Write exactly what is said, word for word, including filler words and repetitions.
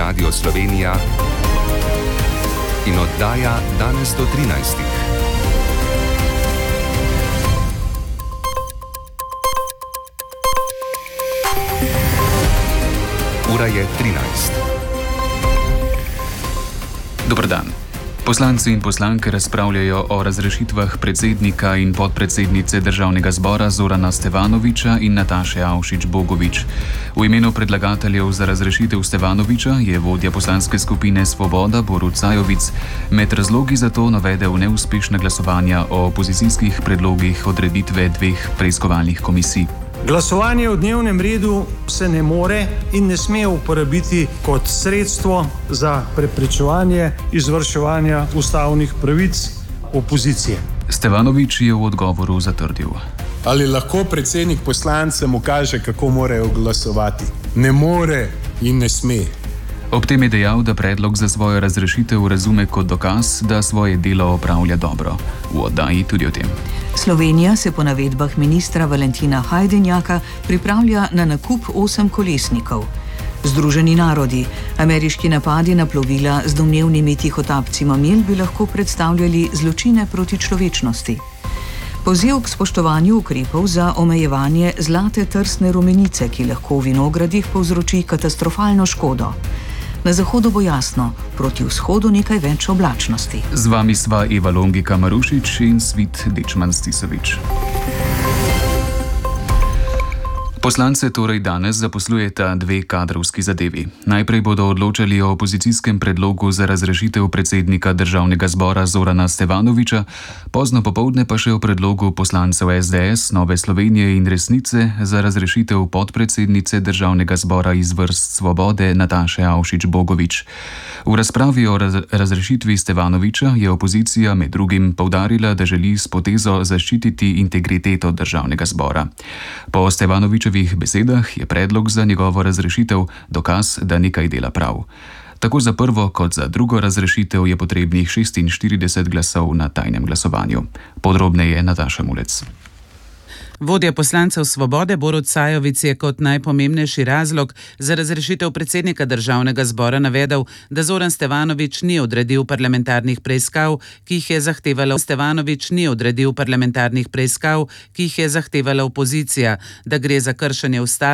Radio Slovenija in oddaja danes do trinajstih. Ura je trinajst. Dober dan. Poslanci in poslanke razpravljajo o razrešitvah predsednika in podpredsednice Državnega zbora Zorana Stevanovića in Nataše Avšič Bogovič. V imenu predlagateljev za razrešitev Stevanovića je vodja poslanske skupine Svoboda Borut Sajovic med razlogi za to navedel neuspešna glasovanja o opozicijskih predlogih odreditve dveh preiskovalnih komisij. Glasovanje o dnevnem redu se ne more in ne sme uporabiti kot sredstvo za preprečevanje izvrševanja ustavnih pravic opozicije. Stevanović je v odgovoru zatrdil. Ali lahko predsednik poslancem ukaže, kako morajo glasovati? Ne more in ne sme. Ob tem je dejal, da predlog za svojo razrešitev razume kot dokaz, da svoje delo opravlja dobro. V oddaji tudi o tem. Slovenija se po navedbah ministra Valentina Hajdenjaka pripravlja na nakup osem kolesnikov. Združeni narodi, ameriški napadi na plovila z domnevnimi tihotapci mamil bi lahko predstavljali zločine proti človečnosti. Poziv k spoštovanju ukrepov za omejevanje zlate trsne rumenice, ki lahko v vinogradih povzroči katastrofalno škodo. Na zahodu bo jasno, proti vzhodu nekaj več oblačnosti. Z vami sva Eva Longika Marušič in Svit Dečman Stisovič. Poslance torej danes zaposlujeta dve kadrovski zadevi. Najprej bodo odločali o opozicijskem predlogu za razrešitev predsednika Državnega zbora Zorana Stevanovića, pozno popoldne pa še o predlogu poslancev S D S, Nove Slovenije in Resnice za razrešitev podpredsednice Državnega zbora iz vrst Svobode Nataše Avšič Bogovič. V razpravi o raz razrešitvi Stevanovića je opozicija med drugim poudarila, da želi s potezo zaščititi integriteto Državnega zbora. Po Stevanovićevi V besedah je predlog za njegovo razrešitev dokaz, da nekaj dela prav. Tako za prvo kot za drugo razrešitev je potrebnih šestinštirideset glasov na tajnem glasovanju. Podrobneje Nataša Mulec. Vodja poslancev Svobode Borut Sajovic je kot najpomembnejši razlog za razrešitev predsednika Državnega zbora navedel, da Zoran Stevanović ni odredil parlamentarnih preiskav, ki jih je zahtevala Stevanović ni odredil parlamentarnih preiskav, ki jih je zahtevala opozicija, da gre za kršenje ustave.